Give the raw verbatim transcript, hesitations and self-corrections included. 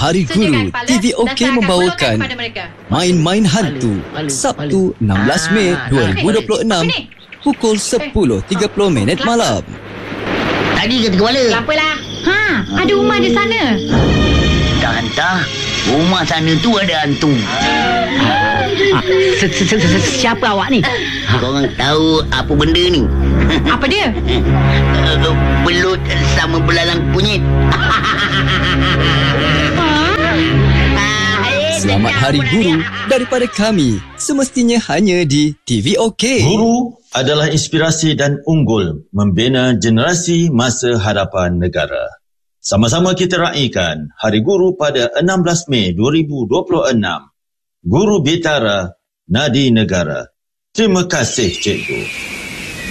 Hari Guru, T V OK membawakan Main-Main Hantu Sabtu enam belas Mei dua ribu dua puluh enam pukul sepuluh tiga puluh minit malam. Tadi ke kepala? Apalah. Ha, ada rumah di sana. Tak entah. Rumah sana tu ada hantu. Siapa awak ni? Korang tahu apa benda ni? Apa dia? Belut sama belalang kunyit. Selamat Hari Guru daripada kami, semestinya hanya di T V OK. Guru adalah inspirasi dan unggul membina generasi masa hadapan negara. Sama-sama kita raikan Hari Guru pada enam belas Mei dua ribu dua puluh enam. Guru Bitara, Nadi Negara. Terima kasih, Cikgu.